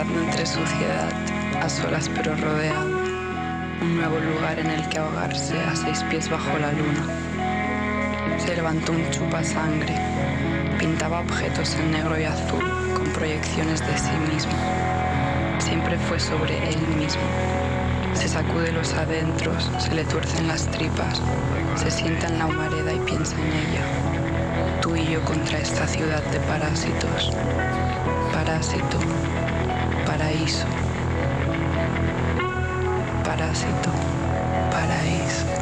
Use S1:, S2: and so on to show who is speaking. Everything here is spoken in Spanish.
S1: soledad nutre suciedad, a solas pero rodeado. Un nuevo lugar en el que ahogarse a 6 pies bajo la luna. Se levantó un chupasangre, pintaba objetos en negro y azul con proyecciones de sí mismo. Siempre fue sobre él mismo. Se sacude los adentros, se le tuercen las tripas, se sienta en la humareda y piensa en ella. Tú y yo contra esta ciudad de parásitos. Parásito, paraíso. Parásito, paraíso.